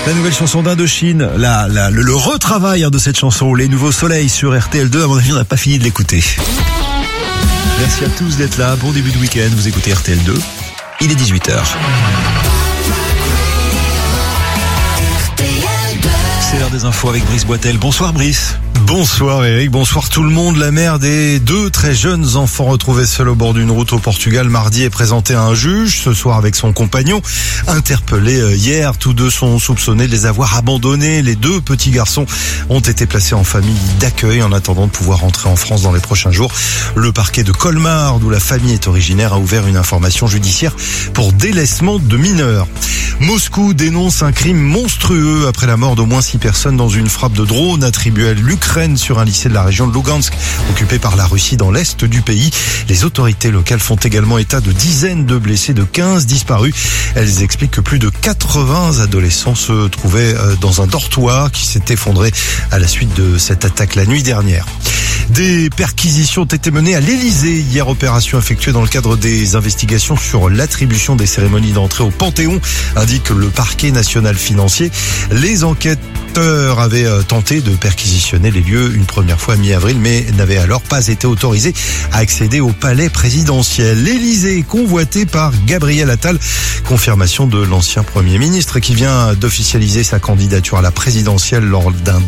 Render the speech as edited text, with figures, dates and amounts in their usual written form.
La nouvelle chanson d'Indochine, le retravail de cette chanson, Les Nouveaux Soleils sur RTL2, à mon avis on n'a pas fini de l'écouter. Merci à tous d'être là, bon début de week-end, vous écoutez RTL2, il est 18h. C'est l'heure des infos avec Brice Boitel. Bonsoir Brice. Bonsoir Eric, bonsoir tout le monde. La mère des deux très jeunes enfants retrouvés seuls au bord d'une route au Portugal mardi est présentée à un juge ce soir avec son compagnon. Interpellés hier, tous deux sont soupçonnés de les avoir abandonnés. Les deux petits garçons ont été placés en famille d'accueil en attendant de pouvoir rentrer en France dans les prochains jours. Le parquet de Colmar, d'où la famille est originaire, a ouvert une information judiciaire pour délaissement de mineurs. Moscou dénonce un crime monstrueux après la mort d'au moins 6 personnes dans une frappe de drone attribuée à l'Ukraine sur un lycée de la région de Lugansk, occupé par la Russie dans l'est du pays. Les autorités locales font également état de dizaines de blessés, de 15 disparus. Elles expliquent que plus de 80 adolescents se trouvaient dans un dortoir qui s'est effondré à la suite de cette attaque la nuit dernière. Des perquisitions ont été menées à l'Élysée hier, opération effectuée dans le cadre des investigations sur l'attribution des cérémonies d'entrée au Panthéon, indique le parquet national financier. Les enquêteurs avaient tenté de perquisitionner les lieux une première fois mi-avril, mais n'avaient alors pas été autorisés à accéder au palais présidentiel. L'Élysée convoité par Gabriel Attal, confirmation de l'ancien Premier ministre qui vient d'officialiser sa candidature à la présidentielle lors d'un